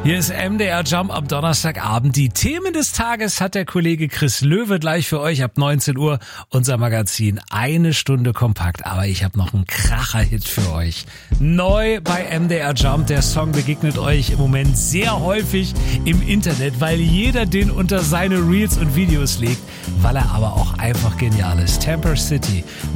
Hier ist MDR Jump am Donnerstagabend. Die Themen des Tages hat der Kollege Chris Löwe gleich für euch ab 19 Uhr. Unser Magazin, 1 Stunde kompakt. Aber ich habe noch einen Kracher-Hit für euch. Neu bei MDR Jump. Der Song begegnet euch im Moment sehr häufig im Internet, weil jeder den unter seine Reels und Videos legt, weil er aber auch einfach genial ist. Temper City.